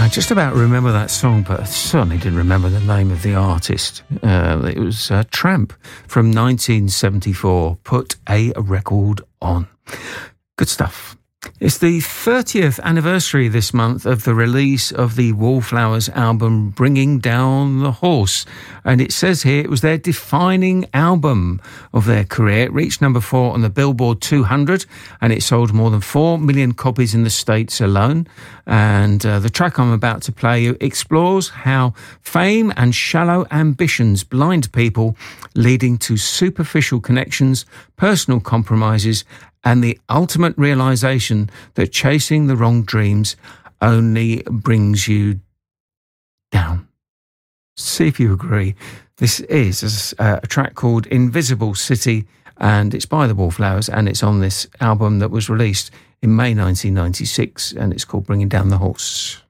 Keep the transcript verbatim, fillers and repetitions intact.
I just about remember that song, but I certainly didn't remember the name of the artist. Uh, it was uh, Tramp from nineteen seventy-four, Put a Record On. Good stuff. It's the thirtieth anniversary this month of the release of the Wallflowers album Bringing Down the Horse, and it says here it was their defining album of their career. It reached number four on the Billboard two hundred, and it sold more than four million copies in the States alone. And uh, the track I'm about to play you explores how fame and shallow ambitions blind people, leading to superficial connections, personal compromises, and the ultimate realisation that chasing the wrong dreams only brings you down. See if you agree. This is a, a track called Invisible City, and it's by the Wallflowers, and it's on this album that was released in May nineteen ninety-six, and it's called Bringing Down the Horse.